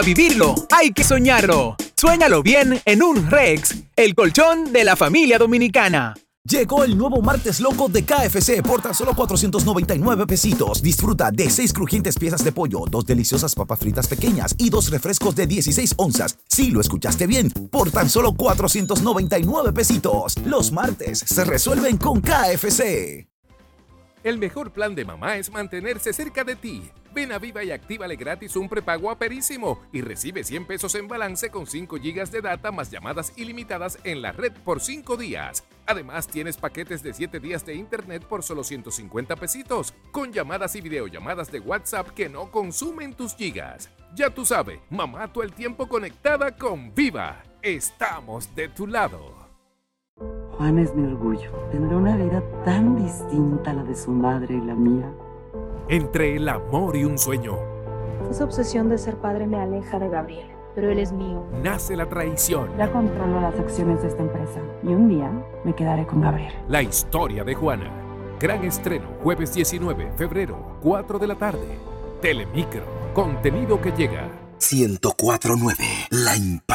vivirlo, hay que soñarlo. Suéñalo bien en un Rex, el colchón de la familia dominicana. Llegó el nuevo martes loco de KFC por tan solo 499 pesitos. Disfruta de 6 crujientes piezas de pollo, 2 deliciosas papas fritas pequeñas y 2 refrescos de 16 onzas. Sí, lo escuchaste bien, por tan solo 499 pesitos. Los martes se resuelven con KFC. El mejor plan de mamá es mantenerse cerca de ti. Ven a Viva y actívale gratis un prepago a Perísimo y recibe 100 pesos en balance con 5 gigas de data más llamadas ilimitadas en la red por 5 días. Además, tienes paquetes de 7 días de internet por solo 150 pesitos, con llamadas y videollamadas de WhatsApp que no consumen tus gigas. Ya tú sabes, mamá todo el tiempo conectada con Viva. Estamos de tu lado. Juana es mi orgullo. Tendrá una vida tan distinta a la de su madre y la mía. Entre el amor y un sueño, Esa obsesión de ser padre me aleja de Gabriel, pero él es mío. nace la traición. Ya controlo las acciones de esta empresa y un día me quedaré con Gabriel. La historia de Juana. Gran estreno, jueves 19 febrero, 4 de la tarde. Telemicro, contenido que llega. 104.9, la